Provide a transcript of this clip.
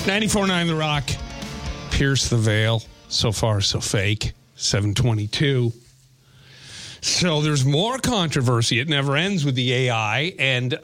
94.9 The Rock. Pierce the veil. So far, so fake. 722. So there's more controversy. It never ends with the AI. And